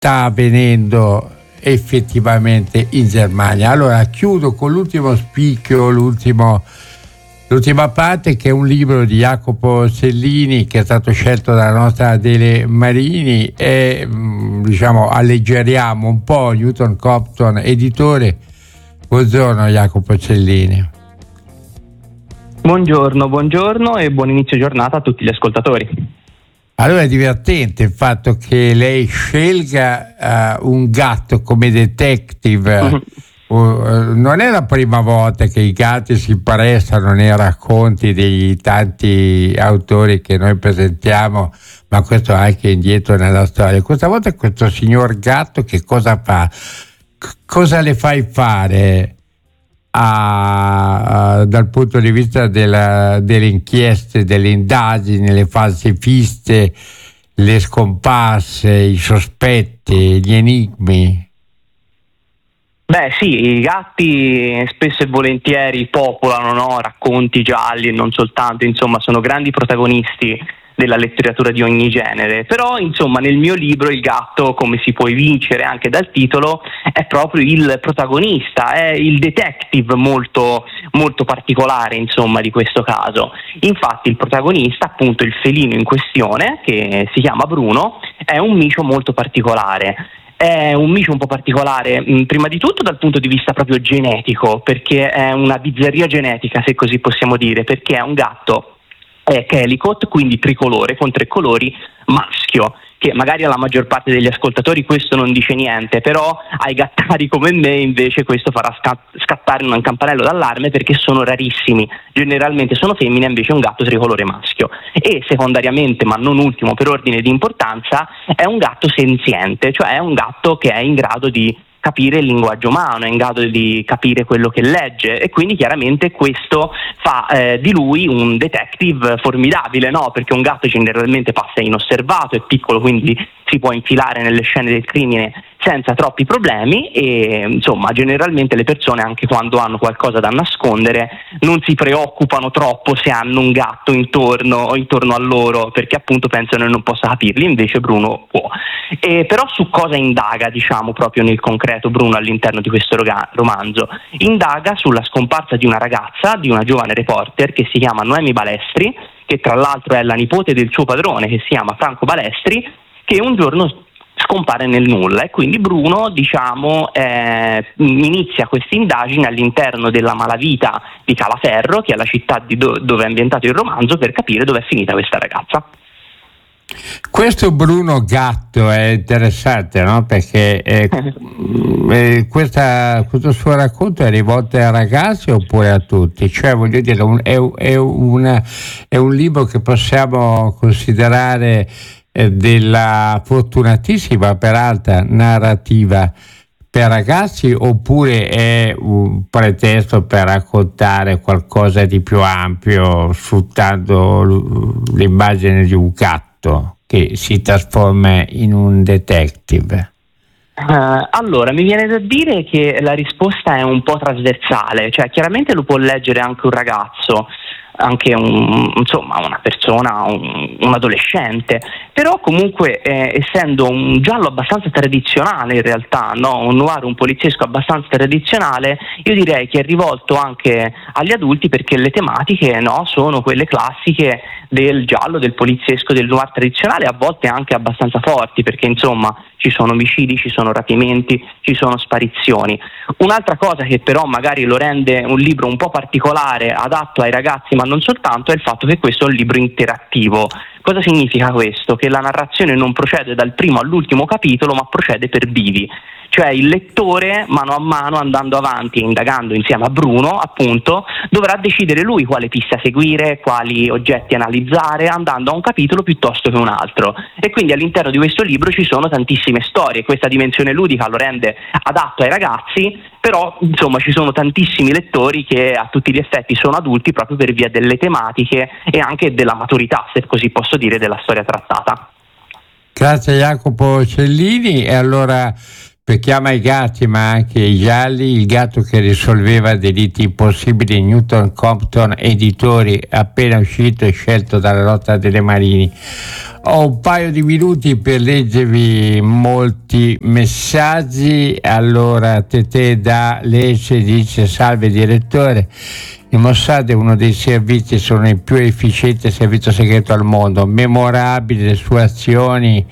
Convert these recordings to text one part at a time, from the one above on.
sta avvenendo effettivamente in Germania. Allora chiudo con l'ultimo spicchio, l'ultima parte, che è un libro di Jacopo Cellini che è stato scelto dalla nostra Adele Marini, e diciamo alleggeriamo un po'. Newton Compton, editore. Buongiorno Jacopo Cellini. Buongiorno e buon inizio giornata a tutti gli ascoltatori. Allora è divertente il fatto che lei scelga un gatto come detective. Non è la prima volta che i gatti si prestano nei racconti dei tanti autori che noi presentiamo, ma questo anche indietro nella storia. Questa volta questo signor gatto che cosa fa? Cosa le fai fare dal punto di vista delle inchieste, delle indagini, le fasi fisse, le scomparse, i sospetti, gli enigmi? Beh sì, i gatti spesso e volentieri popolano, no? Racconti gialli e non soltanto, insomma sono grandi protagonisti della letteratura di ogni genere, però insomma nel mio libro il gatto, come si può evincere anche dal titolo, è proprio il protagonista, è il detective molto, molto particolare insomma di questo caso. Infatti il protagonista, appunto il felino in questione, che si chiama Bruno, è un micio molto particolare. È un micio un po' particolare, prima di tutto dal punto di vista proprio genetico, perché è una bizzarria genetica, se così possiamo dire, perché è un gatto Calicut, quindi tricolore, con 3 colori, maschio, che magari alla maggior parte degli ascoltatori questo non dice niente, però ai gattari come me invece questo farà scattare un campanello d'allarme, perché sono rarissimi, generalmente sono femmine, invece un gatto tricolore maschio. E secondariamente, ma non ultimo per ordine di importanza, è un gatto senziente, cioè è un gatto che è in grado di capire il linguaggio umano, è in grado di capire quello che legge, e quindi chiaramente questo fa di lui un detective formidabile, no? Perché un gatto generalmente passa inosservato, è piccolo, quindi si può infilare nelle scene del crimine senza troppi problemi, e insomma generalmente le persone, anche quando hanno qualcosa da nascondere, non si preoccupano troppo se hanno un gatto intorno a loro, perché appunto pensano che non possa capirli, invece Bruno può. Però su cosa indaga, diciamo proprio nel concreto, Bruno all'interno di questo romanzo? Indaga sulla scomparsa di una ragazza, di una giovane reporter che si chiama Noemi Balestri, che tra l'altro è la nipote del suo padrone, che si chiama Franco Balestri, che un giorno scompare nel nulla, e quindi Bruno, diciamo, inizia queste indagini all'interno della malavita di Calaferro, che è la città dove è ambientato il romanzo, per capire dove è finita questa ragazza. Questo Bruno gatto è interessante, no? Perché questo suo racconto è rivolto ai ragazzi oppure a tutti? Cioè, voglio dire, è un libro che possiamo considerare della fortunatissima peralta narrativa per ragazzi, oppure è un pretesto per raccontare qualcosa di più ampio, sfruttando l'immagine di un gatto che si trasforma in un detective? Allora, mi viene da dire che la risposta è un po' trasversale, cioè chiaramente lo può leggere anche un ragazzo, anche una persona, un adolescente, però comunque essendo un giallo abbastanza tradizionale in realtà, no? Un noir, un poliziesco abbastanza tradizionale, io direi che è rivolto anche agli adulti, perché le tematiche, no, sono quelle classiche del giallo, del poliziesco, del noir tradizionale, a volte anche abbastanza forti, perché insomma ci sono omicidi, ci sono rapimenti, ci sono sparizioni. Un'altra cosa che però magari lo rende un libro un po' particolare, adatto ai ragazzi ma non soltanto, è il fatto che questo è un libro interattivo. Cosa significa questo? Che la narrazione non procede dal primo all'ultimo capitolo, ma procede per bivi. Cioè il lettore, mano a mano, andando avanti e indagando insieme a Bruno, appunto, dovrà decidere lui quale pista seguire, quali oggetti analizzare, andando a un capitolo piuttosto che un altro. E quindi all'interno di questo libro ci sono tantissime storie. Questa dimensione ludica lo rende adatto ai ragazzi, però insomma ci sono tantissimi lettori che a tutti gli effetti sono adulti, proprio per via delle tematiche e anche della maturità, se così posso dire, della storia trattata. Grazie Jacopo Cellini. E allora, Chiama i gatti, ma anche i gialli, il gatto che risolveva delitti impossibili, Newton Compton Editori, appena uscito e scelto dalla Lotta delle Marini. Ho un paio di minuti per leggervi molti messaggi. Allora, Tete da Lecce dice: salve direttore, il Mossad è uno dei servizi, sono il più efficiente servizio segreto al mondo, memorabili le sue azioni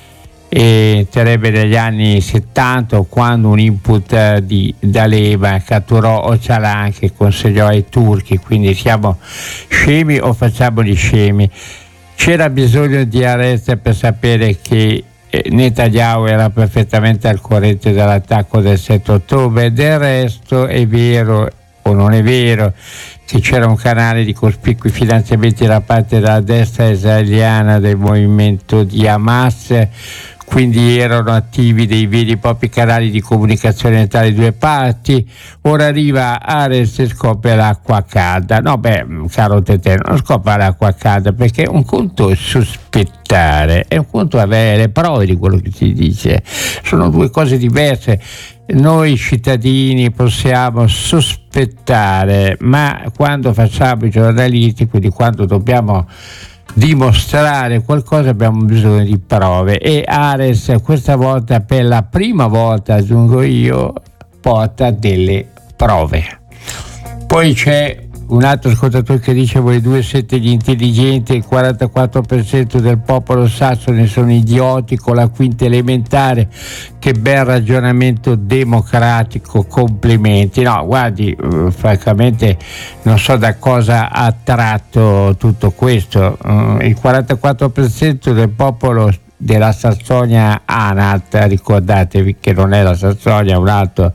e sarebbe negli anni 70, quando un input di D'Alema catturò Öcalan che consegnò ai turchi. Quindi siamo scemi o facciamo gli scemi? C'era bisogno di Arezzo per sapere che Netanyahu era perfettamente al corrente dell'attacco del 7 ottobre. Del resto è vero o non è vero che c'era un canale di cospicui finanziamenti da parte della destra israeliana del movimento di Hamas, quindi erano attivi dei veri e propri canali di comunicazione tra le due parti. Ora arriva Ares e scopre l'acqua calda. No, caro Tete, non scopre l'acqua calda, perché un conto è sospettare e un conto è avere le prove di quello che si dice. Sono due cose diverse. Noi cittadini possiamo sospettare, ma quando facciamo i giornalisti, quindi quando dobbiamo dimostrare qualcosa, abbiamo bisogno di prove, e Ares questa volta, per la prima volta aggiungo io, porta delle prove. Poi c'è un altro ascoltatore che dice: voi due siete gli intelligenti, il 44% del popolo sassone sono idioti con la quinta elementare. Che bel ragionamento democratico, complimenti. No, guardi, francamente non so da cosa ha tratto tutto questo. Il 44% del popolo della Sassonia Anhalt, ricordatevi che non è la Sassonia, un altro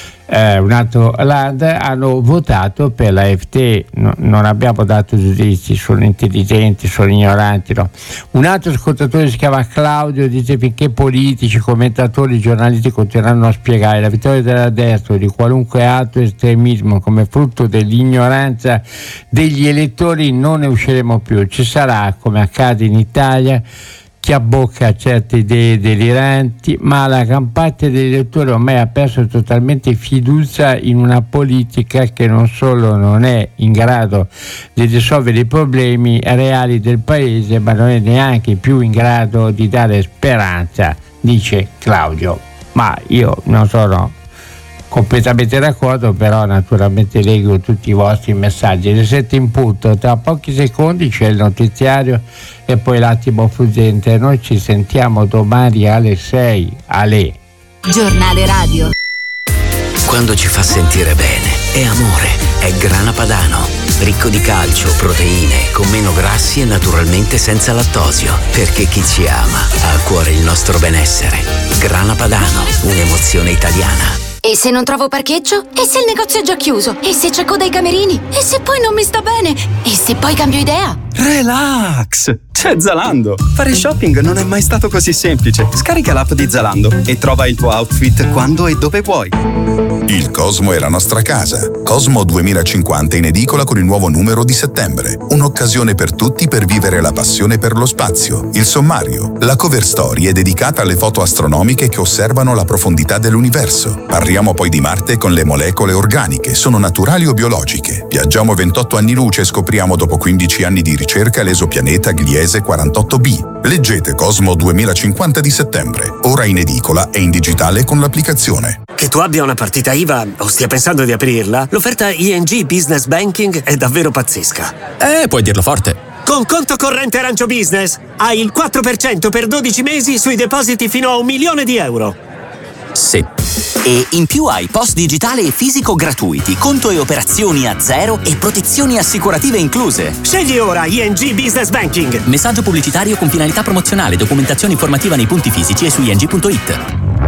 land, hanno votato per la AfD. Non abbiamo dato giudizi, sono intelligenti, sono ignoranti, no. Un altro ascoltatore si chiama Claudio, dice: finché politici, commentatori, giornalisti continueranno a spiegare la vittoria della destra o di qualunque altro estremismo come frutto dell'ignoranza degli elettori, non ne usciremo più. Ci sarà, come accade in Italia, chi abbocca certe idee deliranti, ma la gran parte degli elettori ormai ha perso totalmente fiducia in una politica che non solo non è in grado di risolvere i problemi reali del paese, ma non è neanche più in grado di dare speranza, dice Claudio. Ma io non sono completamente d'accordo, però naturalmente leggo tutti i vostri messaggi. Le 7 in punto, tra pochi secondi c'è il notiziario e poi l'attimo fuggente. Noi ci sentiamo domani alle 6 alle Giornale Radio. Quando ci fa sentire bene è amore, è Grana Padano, ricco di calcio, proteine, con meno grassi e naturalmente senza lattosio, perché chi ci ama ha a cuore il nostro benessere. Grana Padano, un'emozione italiana. E se non trovo parcheggio? E se il negozio è già chiuso? E se c'è coda ai camerini? E se poi non mi sta bene? E se poi cambio idea? Relax! C'è Zalando! Fare shopping non è mai stato così semplice. Scarica l'app di Zalando e trova il tuo outfit quando e dove vuoi. Il Cosmo è la nostra casa. Cosmo 2050 in edicola con il nuovo numero di settembre. Un'occasione per tutti per vivere la passione per lo spazio. Il sommario. La cover story è dedicata alle foto astronomiche che osservano la profondità dell'universo. Parliamo poi di Marte con le molecole organiche. Sono naturali o biologiche? Viaggiamo 28 anni luce e scopriamo dopo 15 anni di ricerca l'esopianeta Gliese 48b. Leggete Cosmo 2050 di settembre. Ora in edicola e in digitale con l'applicazione. Che tu abbia una partita IVA o stia pensando di aprirla, l'offerta ING Business Banking è davvero pazzesca. Puoi dirlo forte. Con conto corrente Arancio Business hai il 4% per 12 mesi sui depositi fino a €1.000.000. Sì. E in più hai post digitale e fisico gratuiti, conto e operazioni a zero e protezioni assicurative incluse. Scegli ora ING Business Banking. Messaggio pubblicitario con finalità promozionale, documentazione informativa nei punti fisici e su ing.it.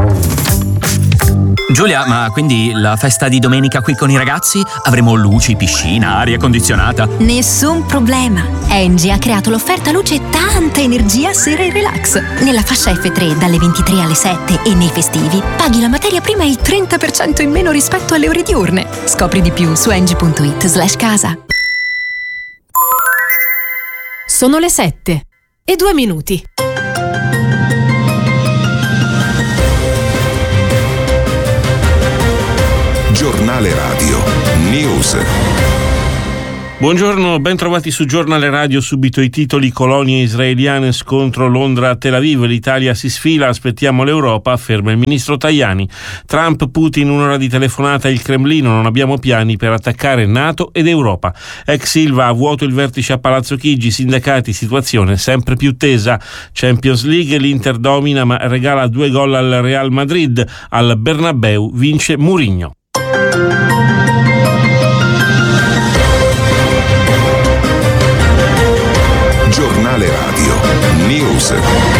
Giulia, ma quindi la festa di domenica qui con i ragazzi? Avremo luci, piscina, aria condizionata? Nessun problema. Engie ha creato l'offerta luce e tanta energia sera e relax. Nella fascia F3 dalle 23 alle 7 e nei festivi paghi la materia prima il 30% in meno rispetto alle ore diurne. Scopri di più su engie.it/casa. Sono le 7:02. Giornale Radio News. Buongiorno, ben trovati su Giornale Radio. Subito i titoli: colonie israeliane, scontro Londra-Tel Aviv, l'Italia si sfila, aspettiamo l'Europa, afferma il ministro Tajani. Trump, Putin, un'ora di telefonata, il Cremlino, non abbiamo piani per attaccare NATO ed Europa. Ex Ilva, a vuoto il vertice a Palazzo Chigi, sindacati, situazione sempre più tesa. Champions League, l'Inter domina ma regala 2 gol al Real Madrid, al Bernabeu vince Mourinho. Giornale Radio News.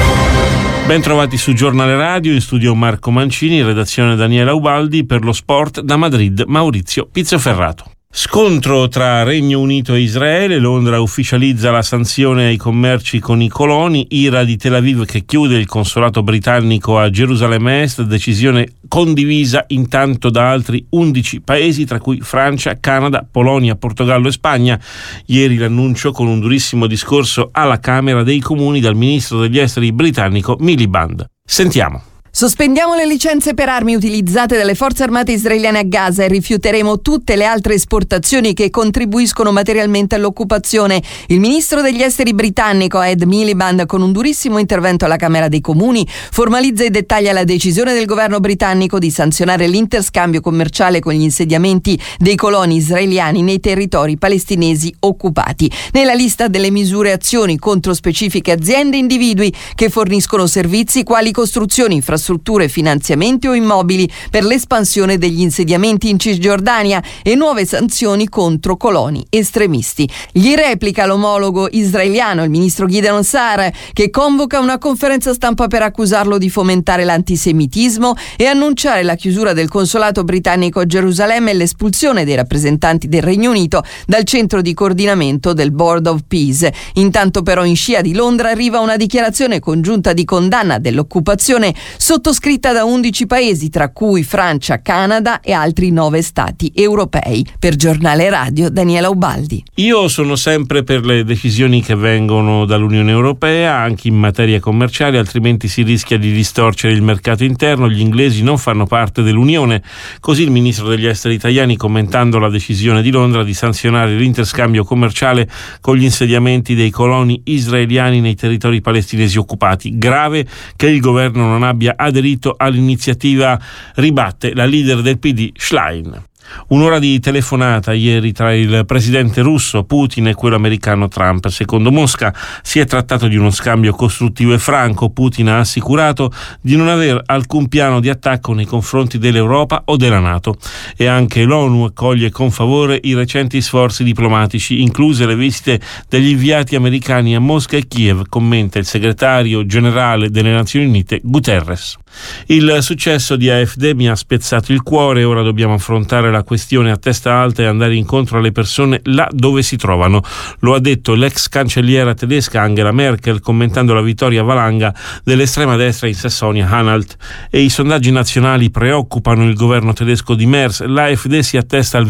Ben trovati su Giornale Radio, in studio Marco Mancini, redazione Daniela Ubaldi, per lo sport da Madrid Maurizio Pizzoferrato. Scontro tra Regno Unito e Israele, Londra ufficializza la sanzione ai commerci con i coloni, ira di Tel Aviv che chiude il consolato britannico a Gerusalemme Est, decisione condivisa intanto da altri 11 paesi tra cui Francia, Canada, Polonia, Portogallo e Spagna. Ieri l'annuncio con un durissimo discorso alla Camera dei Comuni dal ministro degli esteri britannico Miliband. Sentiamo. Sospendiamo le licenze per armi utilizzate dalle forze armate israeliane a Gaza e rifiuteremo tutte le altre esportazioni che contribuiscono materialmente all'occupazione. Il ministro degli esteri britannico Ed Miliband, con un durissimo intervento alla Camera dei Comuni, formalizza e dettaglia la decisione del governo britannico di sanzionare l'interscambio commerciale con gli insediamenti dei coloni israeliani nei territori palestinesi occupati. Nella lista delle misure e azioni contro specifiche aziende e individui che forniscono servizi quali costruzioni, infrastrutture, finanziamenti o immobili per l'espansione degli insediamenti in Cisgiordania e nuove sanzioni contro coloni estremisti. Gli replica l'omologo israeliano, il ministro Gideon Saar, che convoca una conferenza stampa per accusarlo di fomentare l'antisemitismo e annunciare la chiusura del consolato britannico a Gerusalemme e l'espulsione dei rappresentanti del Regno Unito dal centro di coordinamento del Board of Peace. Intanto però in scia di Londra arriva una dichiarazione congiunta di condanna dell'occupazione sottoscritta da 11 paesi, tra cui Francia, Canada e altri 9 stati europei. Per Giornale Radio, Daniela Ubaldi. Io sono sempre per le decisioni che vengono dall'Unione Europea, anche in materia commerciale, altrimenti si rischia di distorcere il mercato interno. Gli inglesi non fanno parte dell'Unione. Così il ministro degli esteri italiani, commentando la decisione di Londra di sanzionare l'interscambio commerciale con gli insediamenti dei coloni israeliani nei territori palestinesi occupati. Grave che il governo non abbia aderito all'iniziativa, ribatte la leader del PD Schlein. Un'ora di telefonata ieri tra il presidente russo Putin e quello americano Trump. Secondo Mosca si è trattato di uno scambio costruttivo e franco. Putin ha assicurato di non aver alcun piano di attacco nei confronti dell'Europa o della NATO. E anche l'ONU accoglie con favore i recenti sforzi diplomatici, incluse le visite degli inviati americani a Mosca e Kiev, commenta il segretario generale delle Nazioni Unite Guterres. Il successo di AfD mi ha spezzato il cuore, ora dobbiamo affrontare la questione a testa alta e andare incontro alle persone là dove si trovano. Lo ha detto l'ex cancelliera tedesca Angela Merkel commentando la vittoria valanga dell'estrema destra in Sassonia-Anhalt. E i sondaggi nazionali preoccupano il governo tedesco di Merz. L'AfD si attesta al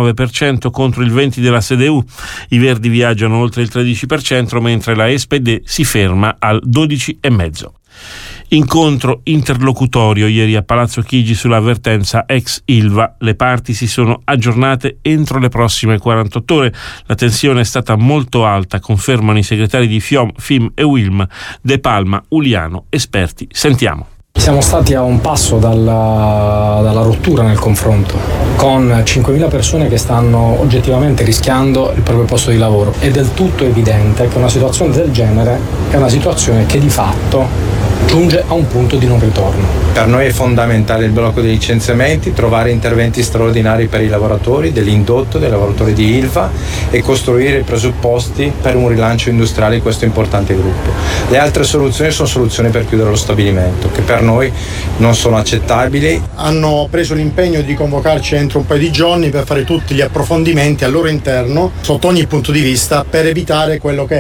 29% contro il 20% della CDU. I Verdi viaggiano oltre il 13%, mentre la SPD si ferma al 12,5%. Incontro interlocutorio ieri a Palazzo Chigi sull'avvertenza ex Ilva. Le parti si sono aggiornate entro le prossime 48 ore. La tensione è stata molto alta, confermano i segretari di FIOM, FIM e UILM, De Palma, Uliano, esperti. Sentiamo. Siamo stati a un passo dalla rottura nel confronto, con 5.000 persone che stanno oggettivamente rischiando il proprio posto di lavoro. È del tutto evidente che una situazione del genere è una situazione che di fatto giunge a un punto di non ritorno. Per noi è fondamentale il blocco dei licenziamenti, trovare interventi straordinari per i lavoratori dell'indotto, dei lavoratori di Ilva e costruire i presupposti per un rilancio industriale di questo importante gruppo. Le altre soluzioni sono soluzioni per chiudere lo stabilimento, che per noi non sono accettabili. Hanno preso l'impegno di convocarci entro un paio di giorni per fare tutti gli approfondimenti al loro interno, sotto ogni punto di vista, per evitare quello che è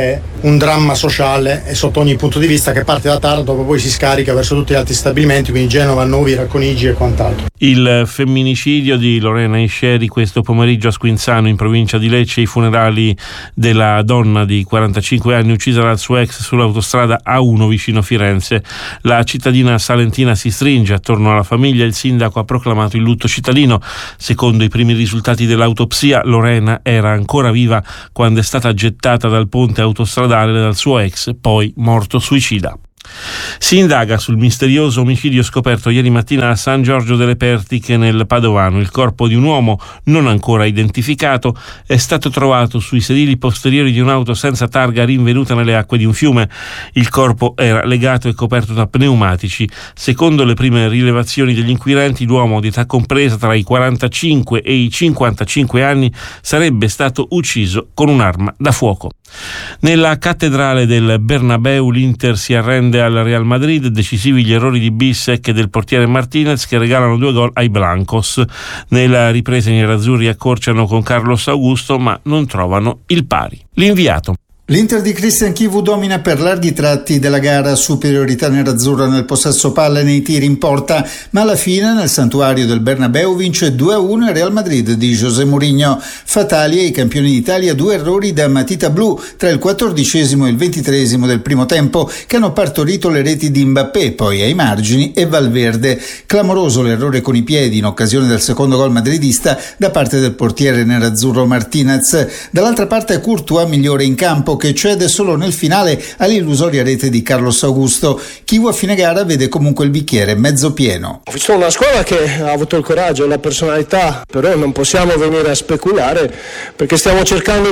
un dramma sociale e sotto ogni punto di vista, che parte da Taranto, poi si scarica verso tutti gli altri stabilimenti, quindi Genova, Novi, Racconigi e quant'altro. Il femminicidio di Lorena Isceri questo pomeriggio a Squinzano, in provincia di Lecce, i funerali della donna di 45 anni uccisa dal suo ex sull'autostrada A1 vicino Firenze. La cittadina salentina si stringe attorno alla famiglia. Il sindaco ha proclamato il lutto cittadino. Secondo i primi risultati dell'autopsia, Lorena era ancora viva quando è stata gettata dal ponte autostradale dal suo ex, poi morto suicida. Si indaga sul misterioso omicidio scoperto ieri mattina a San Giorgio delle Pertiche nel Padovano. Il corpo di un uomo non ancora identificato è stato trovato sui sedili posteriori di un'auto senza targa rinvenuta nelle acque di un fiume. Il corpo era legato e coperto da pneumatici. Secondo le prime rilevazioni degli inquirenti, l'uomo di età compresa tra i 45 e i 55 anni sarebbe stato ucciso con un'arma da fuoco. Nella cattedrale del Bernabeu l'Inter si arrende al Real Madrid, decisivi gli errori di Bissek e del portiere Martinez che regalano 2 gol ai Blancos. Nella ripresa i nerazzurri accorciano con Carlos Augusto ma non trovano il pari. L'inviato. L'Inter di Christian Chivu domina per larghi tratti della gara, superiorità nerazzurra nel possesso palla e nei tiri in porta, ma alla fine nel santuario del Bernabeu vince 2-1 il Real Madrid di José Mourinho. Fatali ai campioni d'Italia 2 errori da matita blu tra il 14° e il 23° del primo tempo che hanno partorito le reti di Mbappé, poi ai margini e Valverde. Clamoroso l'errore con i piedi in occasione del secondo gol madridista da parte del portiere nerazzurro Martinez. Dall'altra parte Courtois migliore in campo, che cede solo nel finale all'illusoria rete di Carlos Augusto. Chivu a fine gara vede comunque il bicchiere mezzo pieno. Ho visto una squadra che ha avuto il coraggio e la personalità, però non possiamo venire a speculare perché stiamo cercando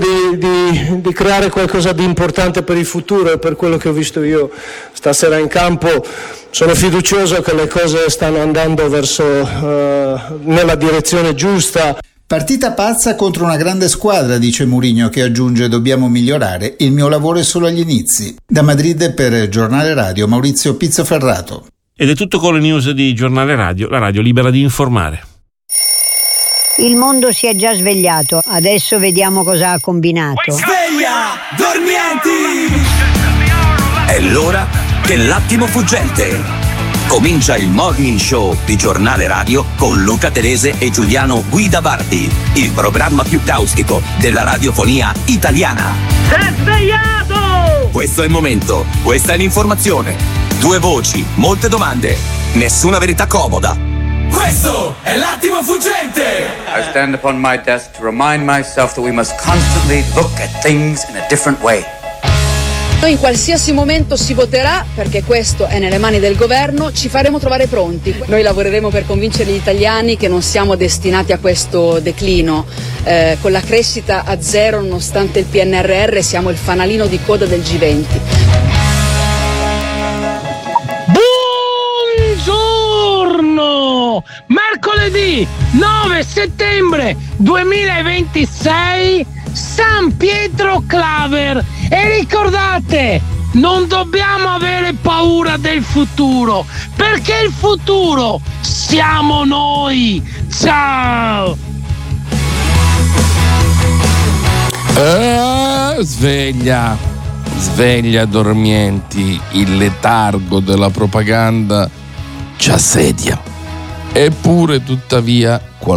di creare qualcosa di importante per il futuro, e per quello che ho visto io stasera in campo sono fiducioso che le cose stanno andando verso nella direzione giusta. Partita pazza contro una grande squadra, dice Mourinho, che aggiunge: dobbiamo migliorare, il mio lavoro è solo agli inizi. Da Madrid per Giornale Radio, Maurizio Pizzoferrato. Ed è tutto con le news di Giornale Radio, la radio libera di informare. Il mondo si è già svegliato, adesso vediamo cosa ha combinato. Sveglia, dormienti! È l'ora dell'attimo fuggente. Comincia il Morning Show di Giornale Radio con Luca Telese e Giuliano Guidavardi, il programma più caustico della radiofonia italiana. Sei svegliato! Questo è il momento, questa è l'informazione. 2 voci, molte domande, nessuna verità comoda. Questo è l'attimo fuggente! I stand upon my desk to remind myself that we must constantly look at things in a different way. In qualsiasi momento si voterà, perché questo è nelle mani del governo, ci faremo trovare pronti. Noi lavoreremo per convincere gli italiani che non siamo destinati a questo declino. Con la crescita a zero, nonostante il PNRR, siamo il fanalino di coda del G20. Buongiorno! Mercoledì 9 settembre 2026, San Pietro Claver. E ricordate, non dobbiamo avere paura del futuro, perché il futuro siamo noi. Ciao! Sveglia dormienti, il letargo della propaganda ci assedia. Eppure tuttavia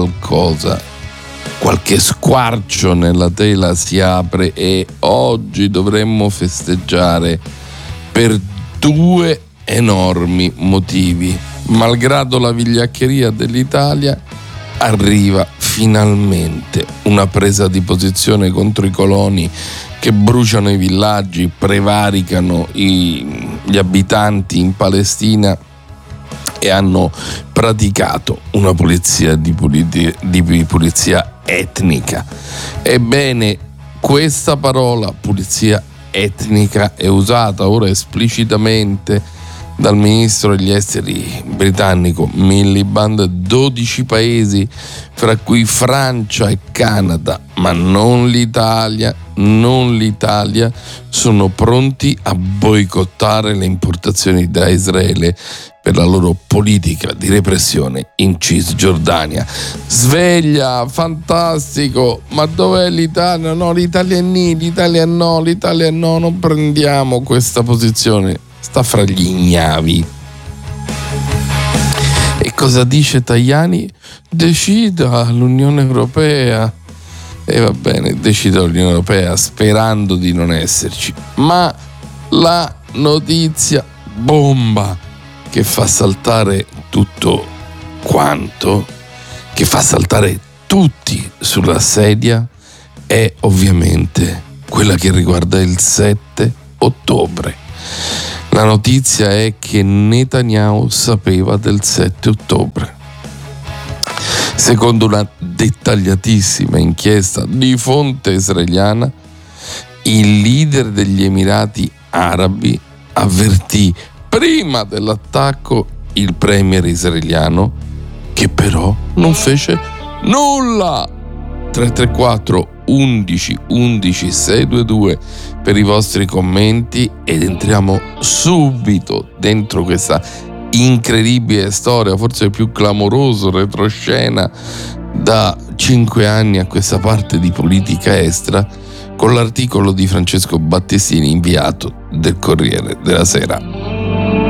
qualche squarcio nella tela si apre e oggi dovremmo festeggiare per 2 enormi motivi. Malgrado la vigliaccheria dell'Italia, arriva finalmente una presa di posizione contro i coloni che bruciano i villaggi, prevaricano gli abitanti in Palestina e hanno praticato una pulizia di pulizia etnica. Ebbene, questa parola pulizia etnica è usata ora esplicitamente dal ministro degli esteri britannico Miliband. 12 paesi, fra cui Francia e Canada, ma non l'Italia, sono pronti a boicottare le importazioni da Israele per la loro politica di repressione in Cisgiordania. Sveglia, fantastico, ma dov'è l'Italia? No, l'Italia no, non prendiamo questa posizione, sta fra gli ignavi. E cosa dice Tajani? Decida l'Unione Europea. E va bene, decida l'Unione Europea sperando di non esserci. Ma la notizia bomba che fa saltare tutto quanto, che fa saltare tutti sulla sedia, è ovviamente quella che riguarda il 7 ottobre. La notizia è che Netanyahu sapeva del 7 ottobre. Secondo una dettagliatissima inchiesta di fonte israeliana, il leader degli Emirati Arabi avvertì prima dell'attacco il premier israeliano, che però non fece nulla. 334 11 11 622 per i vostri commenti ed entriamo subito dentro questa incredibile storia, forse il più clamoroso retroscena da 5 anni a questa parte di politica estera, con l'articolo di Francesco Battistini, inviato del Corriere della Sera.